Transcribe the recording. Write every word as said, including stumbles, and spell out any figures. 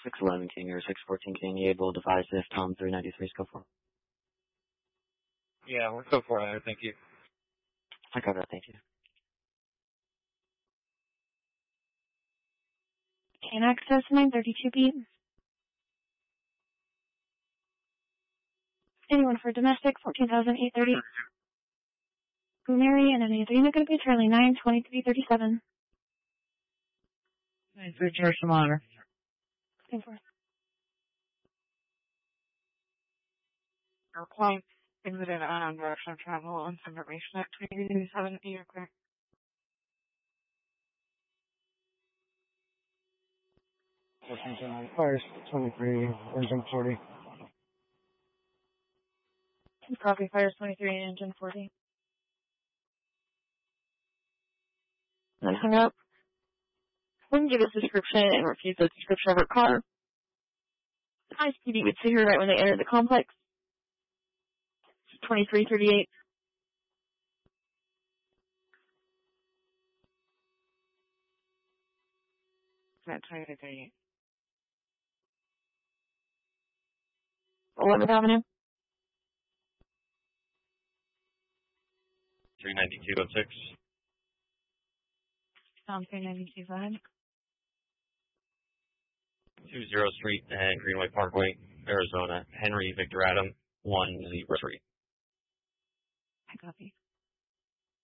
six eleven King or six fourteen King, you able to advise if Tom three ninety-three is go for? Yeah, we'll go for it. Thank you. I got that, thank you. Can access nine thirty-two B. Anyone for domestic, fourteen thousand eight hundred thirty. Mary and N A three, going to be Charlie nine twenty-three thirty-seven. nine three, Charlie, some honor. ten four. Our client exited on direction of travel on some information at twenty-three thirty-seven, you're clear. Washington Fires, twenty-three, engine forty. Copy, Fires twenty-three, engine forty. And then hung up. Wouldn't give us a description and refused the description of her car. I S P D would see her right when they entered the complex. twenty-three thirty-eight. At twenty-three thirty-eight. eleventh Avenue. three ninety-two oh six. Tom three ninety-two five. two zero Street and Greenway Parkway, Arizona. Henry Victor Adam, one zero three. I copy.